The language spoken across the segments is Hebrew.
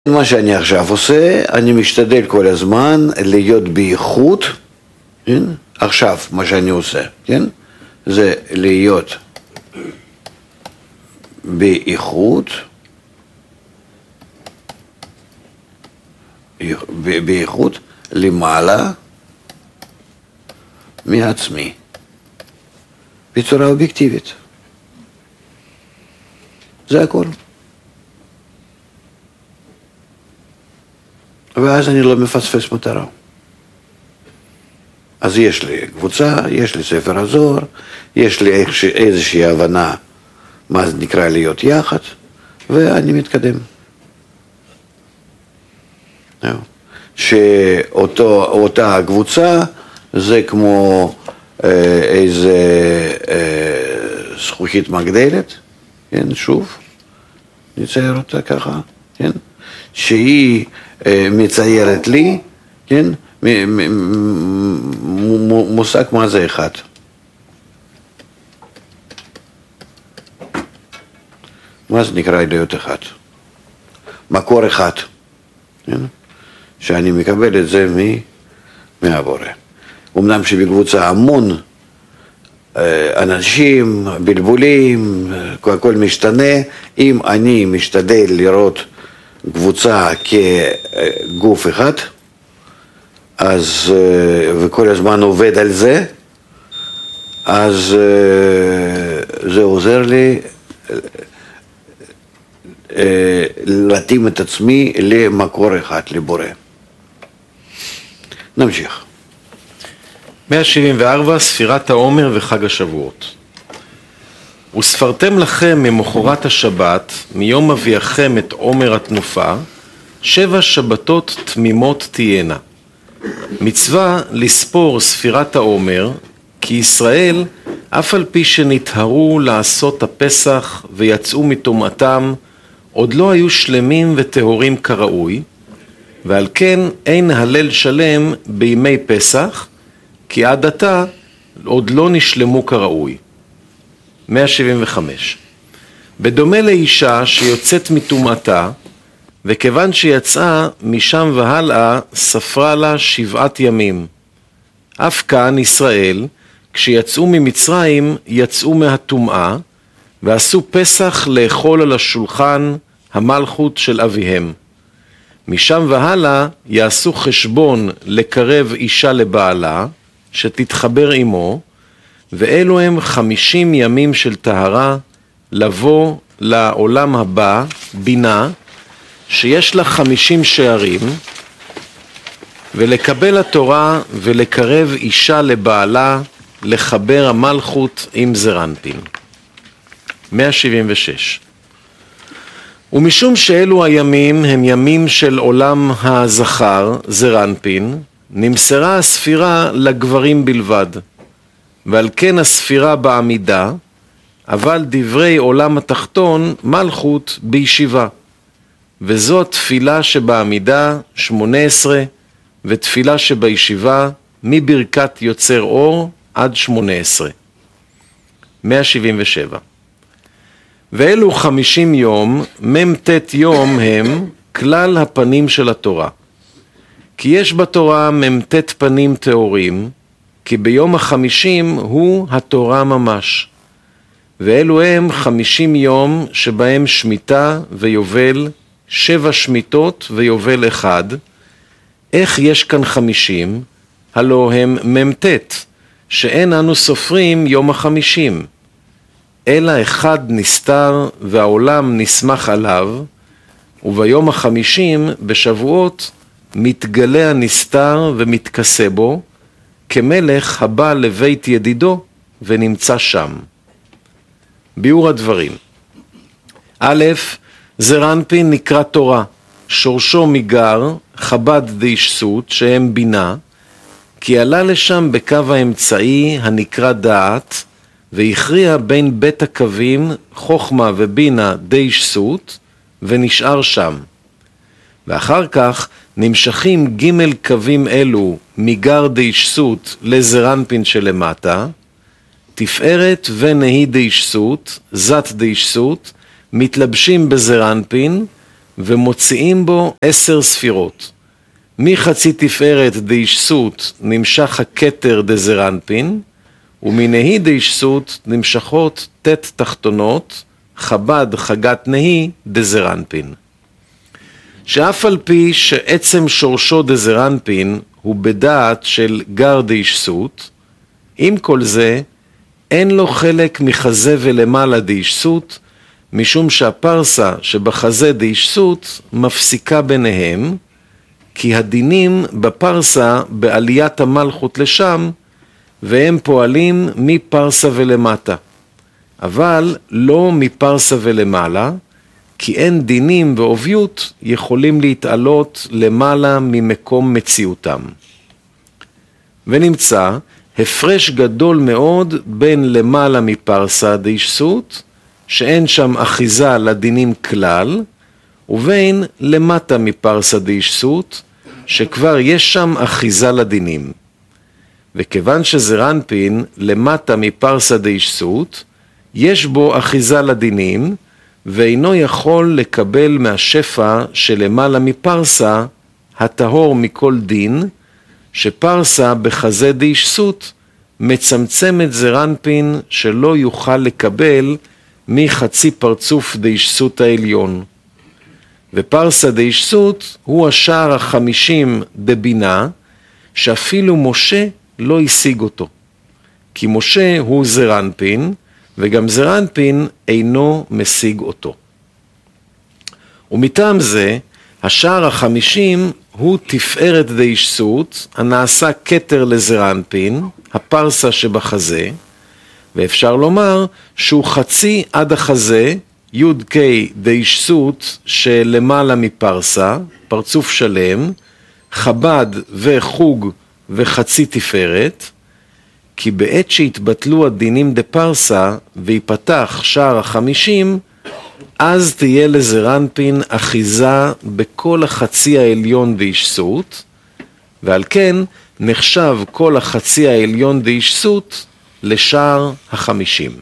מה שאני עכשיו עושה, אני משתדל כל הזמן להיות באיכות, כן? עכשיו מה שאני עושה, כן? זה להיות באיכות, באיכות למעלה מעצמי, בצורה אובייקטיבית. זה הכל. ואז אני לא מפספס מטרה. אז יש לי קבוצה, יש לי ספר הזוהר, יש לי איזושהי הבנה מה זה נקרא להיות יחד, ואני מתקדם. שאותה הקבוצה זה כמו איזה זכוכית מגדלת, כן, שוב, נצייר אותה ככה, כן, שהיא מציירת לי, כן, מושג מה זה אחד. מה זה נקרא להיות אחד? מקור אחד, כן? שאני מקבל את זה מהבורא. אמנם שבקבוצה המון אנשים, בלבולים, הכל משתנה. אם אני משתדל לראות קבוצה כגוף אחד, אז, וכל הזמן עובד על זה, אז זה עוזר לי להתאים את עצמי למקור אחד, לבורא. נמשיך. 174, ספירת העומר וחג השבועות. וספרתם לכם ממחרת השבת, מיום אביאכם את עומר התנופה, 7 שבתות תמימות תהיינה. מצווה לספור ספירת העומר, כי ישראל, אף על פי שנטהרו לעשות הפסח ויצאו מטומאתם, עוד לא היו שלמים וטהורים כראוי, ועל כן אין הלל שלם בימי פסח, כי עד עתה עוד לא נשלמו כראוי. 175. בדומה לאישה שיוצאת מטומאתה, וכיוון שיצאה משם והלאה, ספרה לה 7 ימים. אף כאן ישראל, כשיצאו ממצרים, יצאו מהטומאה, ועשו פסח לאכול על השולחן המלכות של אביהם. משם והלאה יעשו חשבון לקרב אישה לבעלה, שתתחבר עמו, ואלו הם 50 ימים של טהרה, לבוא לעולם הבא, בינה, שיש לה 50 שערים, ולקבל התורה ולקרב אישה לבעלה, לחבר המלכות עם זרנפין. 176. ומשום שאלו הימים הם ימים של עולם הזכר, זרנפין, נמסרה הספירה לגברים בלבד, ועל כן הספירה בעמידה, אבל דברי עולם התחתון מלכות בישיבה. וזו התפילה שבעמידה 18, ותפילה שבישיבה מברכת יוצר אור עד 18. 177. ואלו 50 יום, ממתת יום הם כלל הפנים של התורה. כי יש בתורה ממתת פנים טהורים, כי ביום ה50 הוא התורה ממש. ואלו הם 50 יום שבהם שמיטה ויובל, 7 שמיטות ויובל 1. איך יש כאן 50? הלא הם ממתת, שאין אנו סופרים יום ה50. אלא אחד נסתר והעולם נסמך עליו, וביום ה50 בשבועות מתגלה הנסתר ומתכסה בו, כמלך הבא לבית ידידו ונמצא שם. ביאור הדברים. א', זרנפין נקרא תורה, שורשו מגר, חב"ד דאישסות, שהם בינה, כי עלה לשם בקו האמצעי הנקרא דעת, והכריע בין בית הקווים, חוכמה ובינה דאישסות, ונשאר שם. ואחר כך נמשכים ג' קווים אלו מגר דאישסות לזרנפין שלמטה, תפארת ונהי דאישסות, זת דאישסות, מתלבשים בזרנפין, ומוציאים בו 10 ספירות. מחצי תפארת דאישסות נמשך הכתר דזרנפין, ומנהי דאישסות נמשכות תת תחתונות, חב"ד חגת נהי דזרנפין. שאף על פי שעצם שורשו דזרנפין הוא בדעת של גר דאישסות, עם כל זה אין לו חלק מחזה ולמעלה דאישסות, משום שהפרסה שבחזה דאישסות מפסיקה ביניהם, כי הדינים בפרסה בעליית המלכות לשם, והם פועלים מפרסה ולמטה, אבל לא מפרסה ולמעלה, כי אין דינים ועוביות יכולים להתעלות למעלה ממקום מציאותם. ונמצא הפרש גדול מאוד בין למעלה מפרסה דאישסות, שאין שם אחיזה לדינים כלל, ובין למטה מפרסה דאישסות, שכבר יש שם אחיזה לדינים. וכיוון שזרנפין למטה מפרסה דאישסות, יש בו אחיזה לדינים, ואינו יכול לקבל מהשפע שלמעלה מפרסה, הטהור מכל דין, שפרסה בחזה דאישסות מצמצמת זרנפין שלא יוכל לקבל מחצי פרצוף דאישסות העליון. ופרסה דאישסות הוא השער 50 דבינה, שאפילו משה לא השיג אותו. כי משה הוא זרנפין, וגם זרנפין אינו משיג אותו. ומטעם זה, השער 50 הוא תפארת דאישסות, הנעשה כתר לזרנפין, הפרסה שבחזה, ואפשר לומר שהוא חצי עד החזה, יוד קי דאישסות שלמעלה מפרסה, פרצוף שלם, חב"ד וחוג וחצי תפארת, כי בעת שהתבטלו הדינים דפרסה ויפתח שער 50, אז תהיה לזרנפין אחיזה בכל החצי העליון דאישסות, ועל כן נחשב כל החצי העליון דאישסות לשער 50.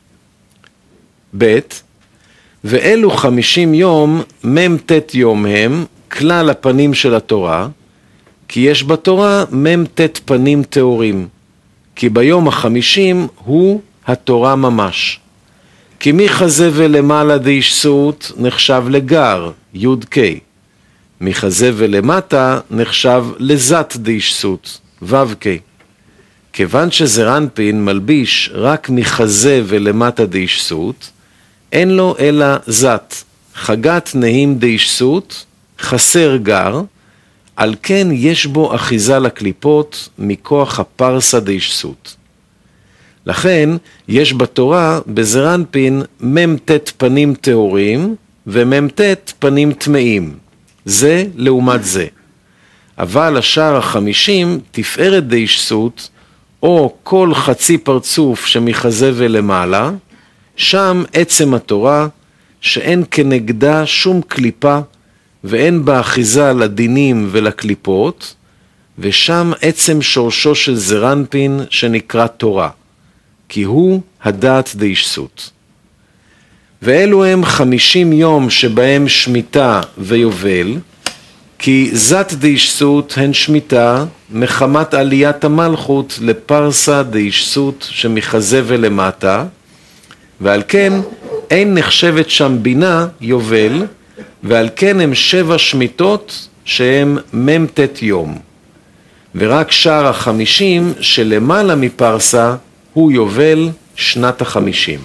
ב' ואלו 50 יום מ"ט יום הם כלל הפנים של התורה, כי יש בתורה מ"ט פנים תאורים, כי ביום 50 הוא התורה ממש. כי מחזה ולמעלה דאישסות נחשב לגר, יוד קי. מחזה ולמטה נחשב לזת דאישסות, וו קי. כיוון שזרנפין מלביש רק מחזה ולמטה דאישסות, אין לו אלא זת, חגת נהים דאישסות, חסר גר, על כן יש בו אחיזה לקליפות מכוח הפרסה דאישסות. לכן יש בתורה בזרנפין מ"ט פנים טהורים ומ"ט פנים טמאים, זה לעומת זה. אבל השער 50 תפארת דאישסות, או כל חצי פרצוף שמחזה ולמעלה, שם עצם התורה שאין כנגדה שום קליפה, ואין בה אחיזה לדינים ולקליפות, ושם עצם שורשו של זרנפין שנקרא תורה, כי הוא הדעת דאישסות. ואלו הם 50 יום שבהם שמיטה ויובל, כי זת דאישסות הן שמיטה מחמת עליית המלכות לפרסה דאישסות שמחזה ולמטה, ועל כן אין נחשבת שם בינה יובל, ועל כן הם 7 שמיטות שהם מ"ט יום. ורק שער 50 שלמעלה מפרסה הוא יובל שנת 50.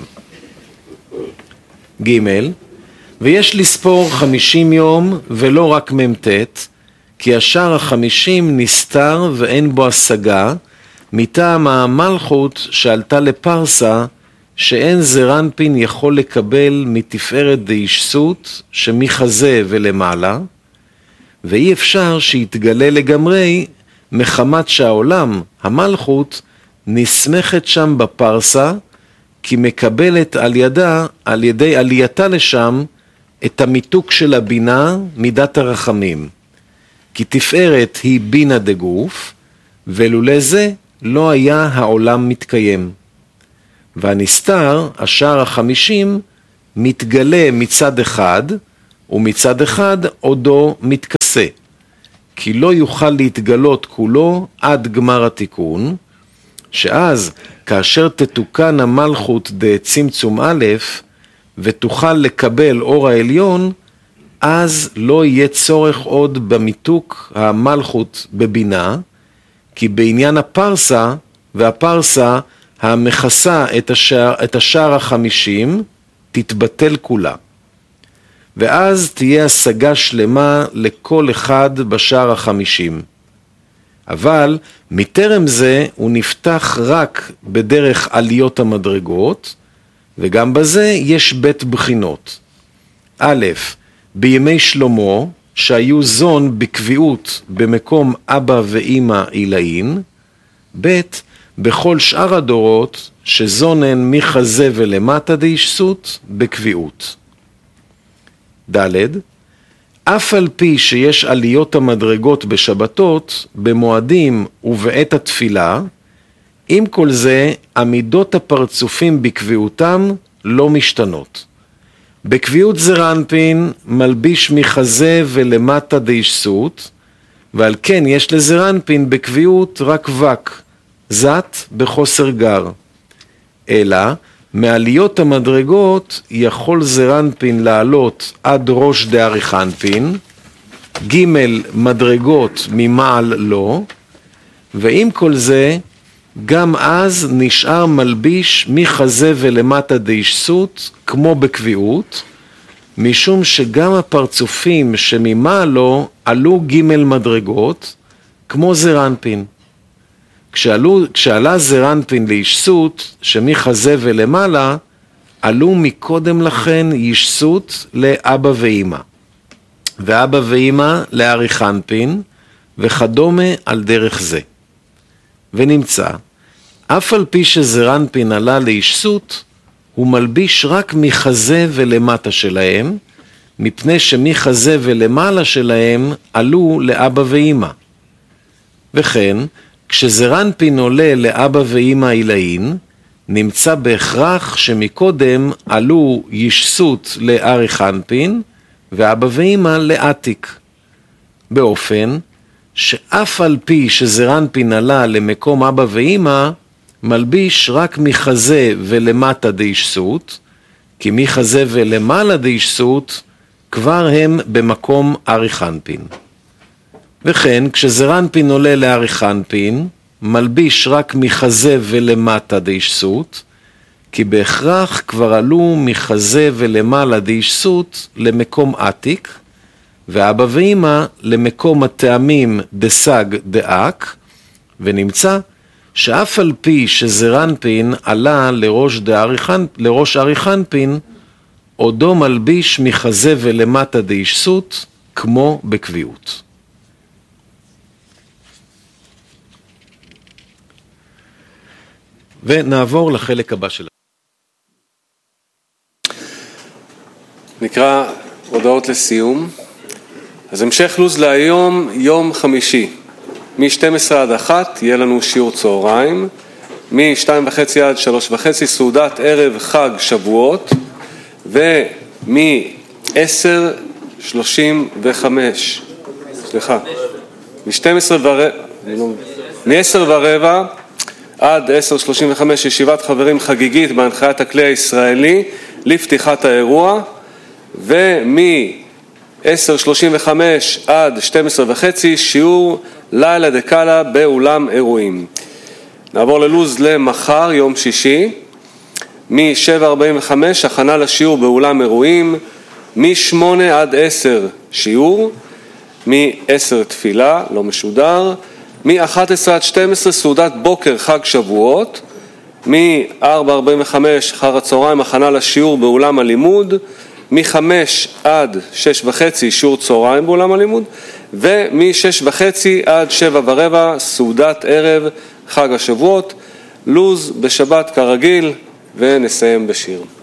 ג' ויש לספור 50 יום ולא רק מ"ט, כי השער 50 נסתר ואין בו השגה, מטעם המלכות שעלתה לפרסה, שאין זרנפין יכול לקבל מתפארת דאישסות שמחזה ולמעלה, ואי אפשר שיתגלה לגמרי מחמת שהעולם, המלכות, נסמכת שם בפרסה, כי מקבלת על ידה, על ידי עלייתה לשם, את המיתוק של הבינה מידת הרחמים. כי תפארת היא בינה דגוף, ולולא זה לא היה העולם מתקיים. והנסתר, השער 50, מתגלה מצד אחד, ומצד אחד עודו מתכסה, כי לא יוכל להתגלות כולו עד גמר התיקון, שאז כאשר תתוקן המלכות דצמצום א' ותוכל לקבל אור העליון, אז לא יהיה צורך עוד במיתוק המלכות בבינה, כי בעניין הפרסה, והפרסה המכסה את השער ה-50 תתבטל כולה. ואז תהיה השגה שלמה לכל אחד בשער ה-50. אבל מטרם זה הוא נפתח רק בדרך עליות המדרגות, וגם בזה יש בית בחינות. א', בימי שלמה, שהיו זון בקביעות במקום אבא ואמא עילאין, ב', בכל שאר הדורות שזונן מחזה ולמטה דאישסות בקביעות. ד', אף על פי שיש עליות המדרגות בשבתות, במועדים ובעת התפילה, עם כל זה עמידות הפרצופים בקביעותם לא משתנות. בקביעות זעיר אנפין מלביש מחזה ולמטה דאישסות, ועל כן יש לזעיר אנפין בקביעות רק וק, זת בחוסר גר. אלא מעליות המדרגות יכול זעיר אנפין לעלות עד ראש דאריך אנפין, ג' מדרגות ממעל לא, ועם כל זה גם אז נשאר מלביש מחזה ולמטה דאישסות כמו בקביעות, משום שגם הפרצופים שממעל לו עלו ג' מדרגות כמו זעיר אנפין. כשעלה זעיר אנפין לאישסות שמחזה ולמעלה, עלו מקודם לכן אישסות לאבא ואמא, ואבא ואמא לאריך אנפין, וכדומה על דרך זה. ונמצא, אף על פי שזעיר אנפין עלה לאישסות, הוא מלביש רק מחזה ולמטה שלהם, מפני שמחזה ולמעלה שלהם עלו לאבא ואמא. וכן, כשזעיר אנפין עולה לאבא ואמא עילאין, נמצא בהכרח שמקודם עלו אישסות לאריך אנפין, ואבא ואמא לעתיק. באופן שאף על פי שזעיר אנפין עלה למקום אבא ואמא, מלביש רק מחזה ולמטה דאישסות, כי מחזה ולמעלה דאישסות כבר הם במקום אריך אנפין. וכן, כשזעיר אנפין עולה לאריך אנפין, מלביש רק מחזה ולמטה דאישסות, כי בהכרח כבר עלו מחזה ולמעלה דאישסות למקום עתיק, ואבא ואמא למקום הטעמים דסג דאק, ונמצא שאף על פי שזעיר אנפין עלה לראש אריך אנפין, עודו מלביש מחזה ולמטה דאישסות כמו בקביעות. ונעבור לחלק הבא שלנו. נקרא הודעות לסיום. אז המשך לוז להיום, יום חמישי. מ-12 עד 1 יהיה לנו שיעור צהריים. מ-2:30 עד 3:30 סעודת ערב חג שבועות. ומ-10:35, מ-10:15 עד 10:35 ישיבת חברים חגיגית בהנחיית הכלי הישראלי לפתיחת האירוע, ומ-10:35 עד 12:30 שיעור לילה דקאלה באולם אירועים. נעבור ללוז למחר, יום שישי. מ-7:45 הכנה לשיעור באולם אירועים, מ-8 עד 10 שיעור, מ-10 תפילה, לא משודר, מ-11 עד 12 סעודת בוקר חג שבועות, מ-4:45 אחר הצהריים הכנה לשיעור באולם הלימוד, מ-5 עד 6:30 שיעור צהריים באולם הלימוד, ומ-6:30 עד 7:15 סעודת ערב חג השבועות. לוז בשבת כרגיל, ונסיים בשיר.